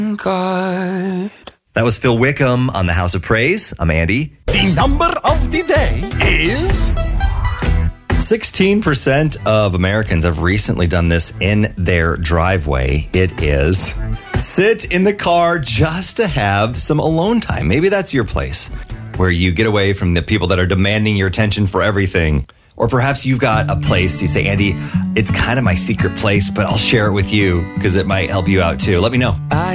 God. That was Phil Wickham on the House of Praise. I'm Andy. The number of the day is 16% of Americans have recently done this in their driveway. It is sit in the car just to have some alone time. Maybe that's your place where you get away from the people that are demanding your attention for everything. Or perhaps you've got a place, you say, Andy, it's kind of my secret place, but I'll share it with you because it might help you out too. Let me know.